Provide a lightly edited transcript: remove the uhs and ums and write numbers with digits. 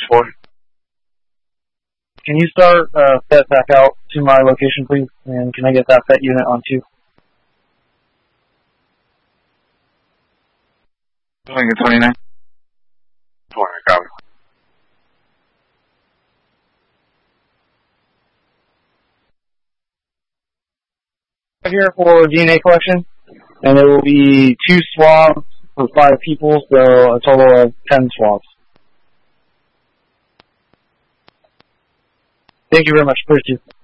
4. Can you start FET back out to my location, please? And can I get that FET unit on 2? Doing it 29. 20, copy. Here for DNA collection, and there will be 2 swabs for 5 people, so a total of 10 swabs. Thank you very much. Appreciate it.